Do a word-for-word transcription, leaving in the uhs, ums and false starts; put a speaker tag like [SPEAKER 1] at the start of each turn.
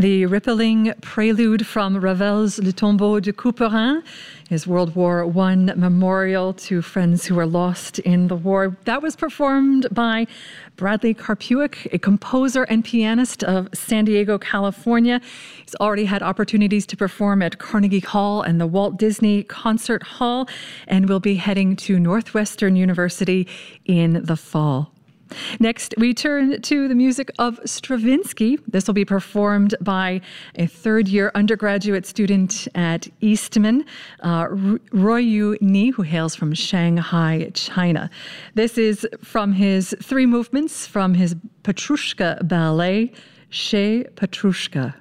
[SPEAKER 1] The rippling prelude from Ravel's Le Tombeau de Couperin, his World War One memorial to friends who were lost in the war. That was performed by Bradley Karpuik, a composer and pianist of San Diego, California. He's already had opportunities to perform at Carnegie Hall and the Walt Disney Concert Hall, and will be heading to Northwestern University in the fall. Next, we turn to the music of Stravinsky. This will be performed by a third-year undergraduate student at Eastman, uh, Ruoyu Ni, who hails from Shanghai, China. This is from his three movements from his Petrushka ballet, Chez Petrushka.